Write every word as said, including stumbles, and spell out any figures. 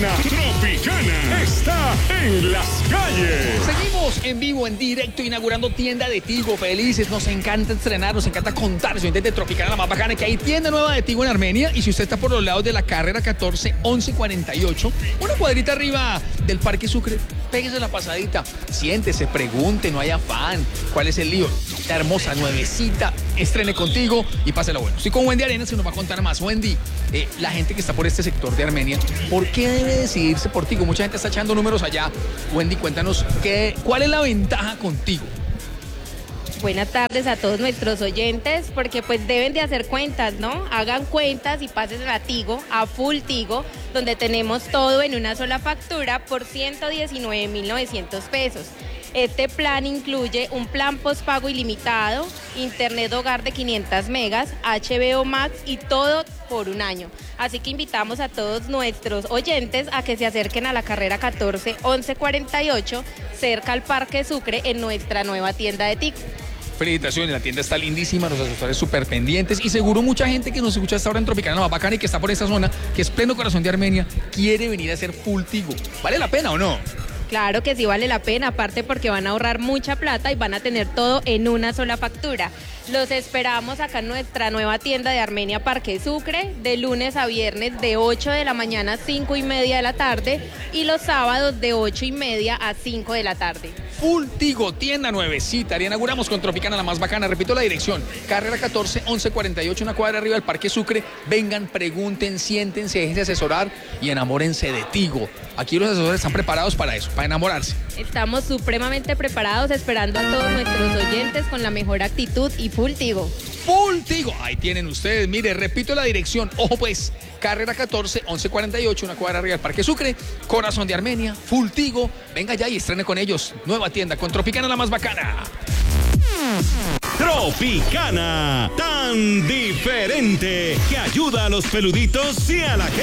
Tropicana, Tropicana está en las calles. Seguimos en vivo, en directo, inaugurando tienda de Tigo. Felices, nos encanta estrenar, nos encanta contar. Soy de Tropicana, la más bacana, que hay tienda nueva de Tigo en Armenia. Y si usted está por los lados de la carrera catorce, once cuarenta y ocho, una cuadrita arriba del Parque Sucre, péguese la pasadita, siéntese, pregunte, no hay afán. ¿Cuál es el lío? Está hermosa, nuevecita, estrene contigo y pásela bueno. Estoy con Wendy Arenas, que nos va a contar más. Wendy, eh, la gente que está por este sector de Armenia, ¿por qué debe decidirse por Tigo? Mucha gente está echando números allá. Wendy, cuéntanos, qué, ¿cuál es la ventaja contigo? Buenas tardes a todos nuestros oyentes, porque pues deben de hacer cuentas, ¿no? Hagan cuentas y pasen a Tigo, a Full Tigo, donde tenemos todo en una sola factura por ciento diecinueve mil novecientos pesos. Este plan incluye un plan postpago ilimitado, internet hogar de quinientas megas, H B O Max y todo por un año. Así que invitamos a todos nuestros oyentes a que se acerquen a la carrera catorce, once cuarenta y ocho, cerca al Parque Sucre, en nuestra nueva tienda de Tigo. Felicitaciones, la tienda está lindísima, los asesores súper pendientes y seguro mucha gente que nos escucha hasta ahora en Tropicana, la más bacana y que está por esta zona, que es pleno corazón de Armenia, quiere venir a hacer Full Tigo. ¿Vale la pena o no? Claro que sí vale la pena, aparte porque van a ahorrar mucha plata y van a tener todo en una sola factura. Los esperamos acá en nuestra nueva tienda de Armenia Parque Sucre, de lunes a viernes de ocho de la mañana a cinco y media de la tarde y los sábados de ocho y media a cinco de la tarde. Full Tigo, tienda nuevecita. La inauguramos con Tropicana, la más bacana. Repito la dirección, carrera catorce, once cuarenta y ocho, una cuadra arriba del Parque Sucre. Vengan, pregunten, siéntense, déjense asesorar y enamórense de Tigo. Aquí los asesores están preparados para eso, para enamorarse. Estamos supremamente preparados, esperando a todos nuestros oyentes con la mejor actitud y Full Tigo. Full Tigo, ahí tienen ustedes. Mire, repito la dirección. Ojo pues, carrera catorce, once cuarenta y ocho, una cuadra arriba del Parque Sucre, corazón de Armenia, Full Tigo. Venga ya y estrene con ellos. Nueva tienda con Tropicana, la más bacana. Tropicana, tan diferente, que ayuda a los peluditos y a la gente.